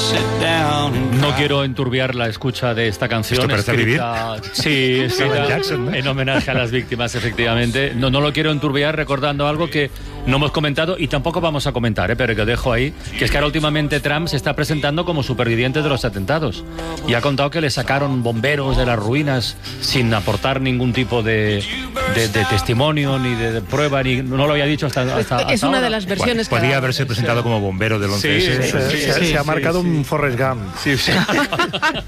No quiero enturbiar la escucha de esta canción. ¿Esto parece escrita, sí, escrita Jackson, ¿no? En homenaje a las víctimas, efectivamente. No lo quiero enturbiar recordando algo que no hemos comentado y tampoco vamos a comentar, pero que dejo ahí, que es que ahora últimamente Trump se está presentando como superviviente de los atentados y ha contado que le sacaron bomberos de las ruinas sin aportar ningún tipo de testimonio ni de prueba, ni no lo había dicho hasta Es hasta una ahora. de las versiones que Podría da. haberse presentado como bombero del 11S. Se ha marcado un Forrest Gump. Sí.